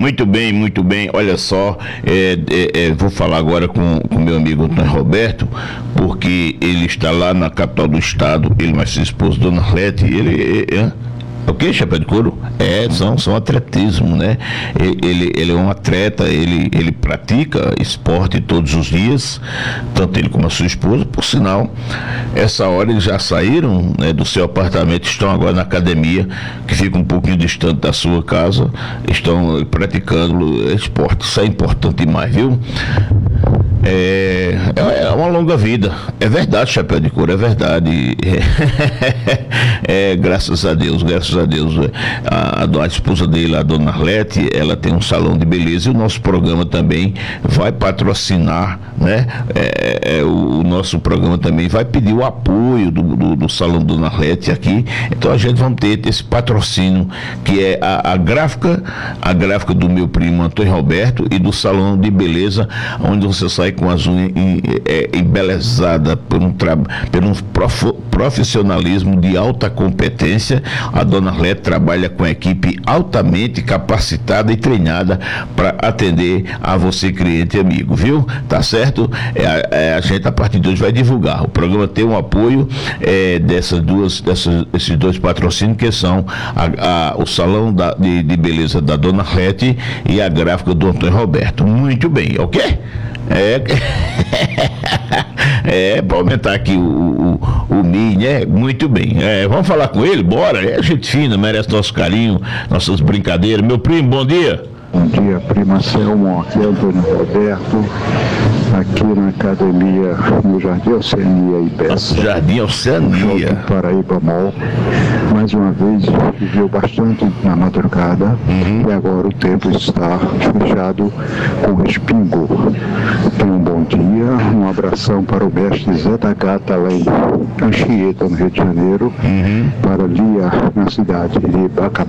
Muito bem, muito bem. Olha só, vou falar agora com o meu amigo Antônio Roberto, porque ele está lá na capital do estado, ele mais sua esposa, Dona Arlete, o que, chapéu de couro? São atletismo, né? Ele é um atleta, ele pratica esporte todos os dias, tanto ele como a sua esposa. Por sinal, essa hora eles já saíram, né, do seu apartamento, estão agora na academia, que fica um pouquinho distante da sua casa, estão praticando esporte. Isso é importante demais, viu? É uma longa vida. É verdade, chapéu de couro, é verdade. Graças a Deus. A esposa dele, a Dona Arlete, ela tem um salão de beleza e o nosso programa também vai patrocinar, né? O nosso programa também vai pedir o apoio do salão Dona Arlete aqui. Então a gente vai ter esse patrocínio, que é a gráfica do meu primo Antônio Roberto e do salão de beleza, onde você sai com as unhas embelezadas por um profissionalismo de alta competência. A Dona Arlete trabalha com a equipe altamente capacitada e treinada para atender a você, cliente e amigo, viu? Tá certo? A gente a partir de hoje vai divulgar. O programa tem um apoio esses dois patrocínios, que são o salão de beleza da Dona Arlete e a gráfica do Antônio Roberto. Muito bem, ok? Para aumentar aqui o MI, né? Muito bem. Vamos falar com ele? Bora. Gente fina, merece nosso carinho, nossas brincadeiras. Meu primo, bom dia. Bom dia, prima Selma. Aqui é Antônio Roberto, aqui na academia no Jardim Oceania e Peça. Jardim Oceania. Paraíba Mall. Mais uma vez, choveu bastante na madrugada e agora o tempo está fechado com respingo. Tenham um bom dia, um abração para o mestre Zé da Gata lá em Anchieta, no Rio de Janeiro, para Lia, na cidade de Bacabal.